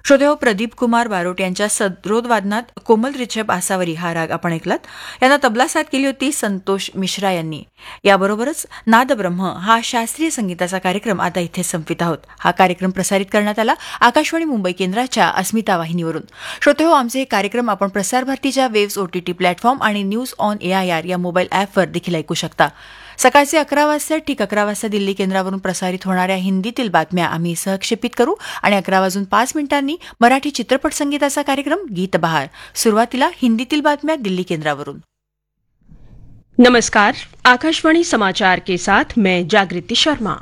श्रोतेहो, प्रदीप कुमार बारोट यांच्या सदरोद वादनात कोमल रिछब आसावरी हा राग आपण ऐकलात. यांना तबला साथ केली होती संतोष मिश्रा यांनी. याबरोबरच नादब्रह्म हा शास्त्रीय संगीताचा कार्यक्रम आता इथे संपवित आहोत. हा कार्यक्रम प्रसारित करण्यात आला आकाशवाणी मुंबई केंद्राच्या अस्मिता वाहिनीवरून. श्रोतेहो, आमचे हे कार्यक्रम आपण प्रसार भारतीच्या वेव्स OTT प्लॅटफॉर्म आणि न्यूज ऑन AIR या मोबाईल ॲपवर देखील ऐकू शकता. सकाळचे 11 वाजता ठीक 11 वाजता दिल्ली केंद्रावरून प्रसारित होणाऱ्या हिंदीतील बातम्या आम्ही सहक्षेपित करू आणि 11:05 मराठी चित्रपट संगीताचा कार्यक्रम गीत बहार. सुरुवातीला हिंदीतील बातम्या दिल्ली केंद्रावरून. नमस्कार, आकाशवाणी समाचार के साथ मैं जागृति शर्मा.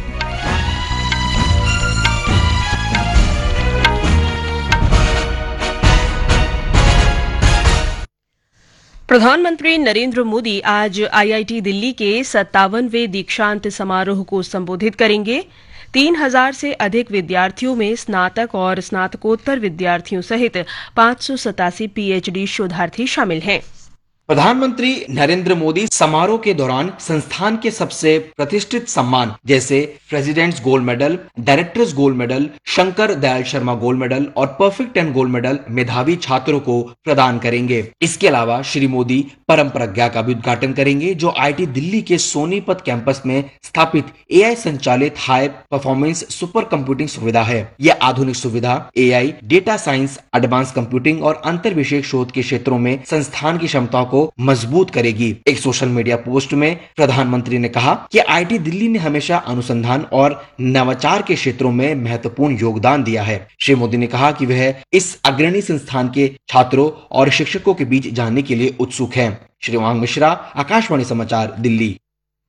प्रधानमंत्री नरेंद्र मोदी आज IIT दिल्ली के 57वें दीक्षांत समारोह को संबोधित करेंगे. 3000 से अधिक विद्यार्थियों में स्नातक और स्नातकोत्तर विद्यार्थियों सहित 587 PhD शोधार्थी शामिल हैं. प्रधानमंत्री नरेंद्र मोदी समारोह के दौरान संस्थान के सबसे प्रतिष्ठित सम्मान जैसे presidents gold medal, directors gold medal, Shankar Dayal Sharma gold medal और परफेक्ट 10 गोल्ड मेडल मेधावी छात्रों को प्रदान करेंगे. इसके अलावा श्री मोदी परम प्रज्ञा का भी उद्घाटन करेंगे, जो IIT दिल्ली के सोनीपत कैंपस में स्थापित AI संचालित हाई परफॉर्मेंस सुपर कंप्यूटिंग सुविधा है. यह आधुनिक सुविधा AI, data science, advance computing और अंतर विषय शोध के क्षेत्रों में संस्थान की क्षमताओं को मजबूत करेगी. एक सोशल मीडिया पोस्ट में प्रधानमंत्री ने कहा कि IIT दिल्ली ने हमेशा अनुसंधान और नवाचार के क्षेत्रों में महत्वपूर्ण योगदान दिया है. श्री मोदी ने कहा कि वह इस अग्रणी संस्थान के छात्रों और शिक्षकों के बीच जानने के लिए उत्सुक हैं. श्री वांग मिश्रा, आकाशवाणी समाचार, दिल्ली.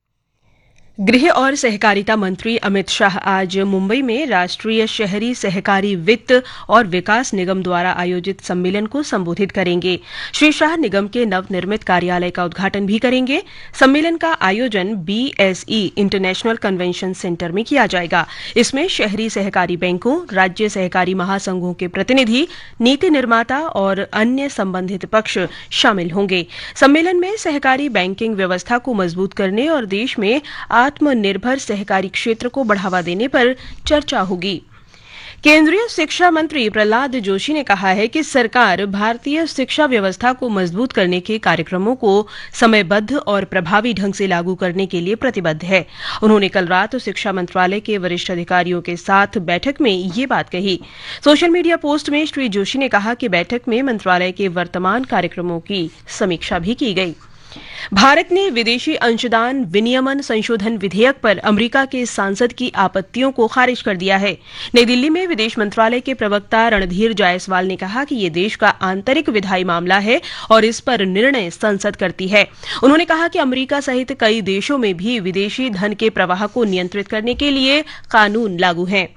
गृह और सहकारिता मंत्री अमित शाह आज मुंबई में राष्ट्रीय शहरी सहकारी वित्त और विकास निगम द्वारा आयोजित सम्मेलन को संबोधित करेंगे. श्री शाह निगम के नवनिर्मित कार्यालय का उद्घाटन भी करेंगे. सम्मेलन का आयोजन BSE इंटरनेशनल कन्वेंशन सेंटर में किया जाएगा. इसमें शहरी सहकारी बैंकों, राज्य सहकारी महासंघों के प्रतिनिधि, नीति निर्माता और अन्य संबंधित पक्ष शामिल होंगे. सम्मेलन में सहकारी बैंकिंग व्यवस्था को मजबूत करने और देश में आत्मनिर्भर सहकारी क्षेत्र को बढ़ावा देने पर चर्चा होगी. केंद्रीय शिक्षा मंत्री प्रहलाद जोशी ने कहा है कि सरकार भारतीय शिक्षा व्यवस्था को मजबूत करने के कार्यक्रमों को समयबद्ध और प्रभावी ढंग से लागू करने के लिए प्रतिबद्ध है. उन्होंने कल रात शिक्षा मंत्रालय के वरिष्ठ अधिकारियों के साथ बैठक में ये बात कही. सोशल मीडिया पोस्ट में श्री जोशी ने कहा कि बैठक में मंत्रालय के वर्तमान कार्यक्रमों की समीक्षा भी की गई. भारत ने विदेशी अंशदान विनियमन संशोधन विधेयक पर अमेरिका के सांसद की आपत्तियों को खारिज कर दिया है. नई दिल्ली में विदेश मंत्रालय के प्रवक्ता रणधीर जायसवाल ने कहा कि ये देश का आंतरिक विधायी मामला है और इस पर निर्णय संसद करती है. उन्होंने कहा कि अमेरिका सहित कई देशों में भी विदेशी धन के प्रवाह को नियंत्रित करने के लिए कानून लागू हैं.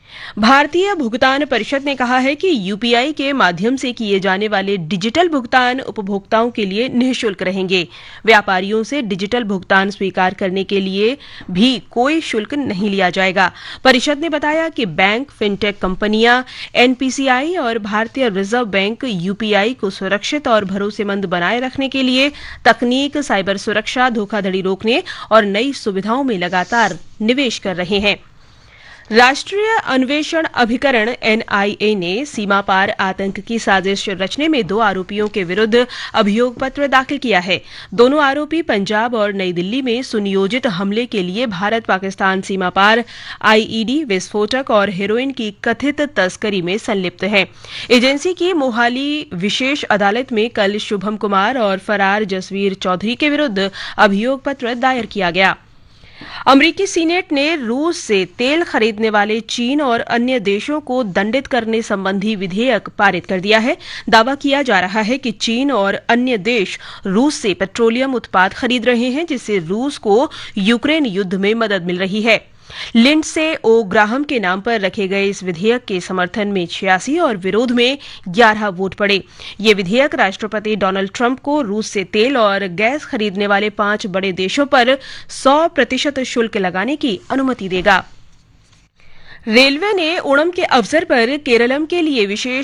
भारतीय भुगतान परिषद ने कहा है कि UPI के माध्यम से किए जाने वाले डिजिटल भुगतान उपभोक्ताओं के लिए निःशुल्क रहेंगे. व्यापारियों से डिजिटल भुगतान स्वीकार करने के लिए भी कोई शुल्क नहीं लिया जाएगा. परिषद ने बताया कि बैंक, फिनटेक कंपनियां, NPCI और भारतीय रिजर्व बैंक UPI को सुरक्षित और भरोसेमंद बनाए रखने के लिए तकनीक, साइबर सुरक्षा, धोखाधड़ी रोकने और नई सुविधाओं में लगातार निवेश कर रहे हैं. राष्ट्रीय अन्वेषण अभिकरण NIA ने सीमा पार आतंक की साजिश रचने में 2 आरोपियों के विरुद्ध अभियोग पत्र दाखिल किया है. दोनों आरोपी पंजाब और नई दिल्ली में सुनियोजित हमले के लिए भारत पाकिस्तान सीमा पार IED, विस्फोटक और हेरोइन की कथित तस्करी में संलिप्त हैं. एजेंसी की मोहाली विशेष अदालत में कल शुभम कुमार और फरार जसवीर चौधरी के विरुद्ध अभियोग पत्र दायर किया गया. अमेरिकी सीनेट ने रूस से तेल खरीदने वाले चीन और अन्य देशों को दंडित करने संबंधी विधेयक पारित कर दिया है. दावा किया जा रहा है कि चीन और अन्य देश रूस से पेट्रोलियम उत्पाद खरीद रहे हैं, जिससे रूस को यूक्रेन युद्ध में मदद मिल रही है. लिंडसे ओ ग्राहम के नाम पर रखे गए इस विधेयक के समर्थन में 86 और विरोध में 11 वोट पड़े. ये विधेयक राष्ट्रपति डोनाल्ड ट्रंप को रूस से तेल और गैस खरीदने वाले 5 बड़े देशों पर 100% शुल्क लगाने की अनुमति देगा. रेलवे ने ओणम के अवसर पर केरलम के लिए विशेष